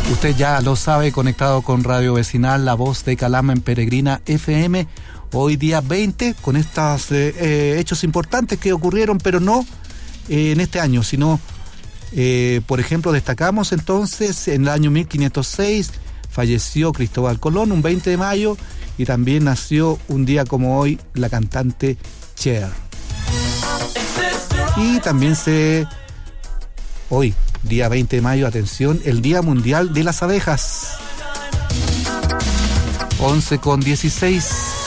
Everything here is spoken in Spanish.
Usted ya lo sabe, conectado con Radio Vecinal, la voz de Calama en Peregrina FM. Hoy día 20, con estos hechos importantes que ocurrieron, pero no en este año, sino, por ejemplo, destacamos entonces en el año 1506, falleció Cristóbal Colón, un 20 de mayo, y también nació un día como hoy la cantante Cher. Y también hoy, día 20 de mayo, atención, el Día Mundial de las Abejas. 11:16.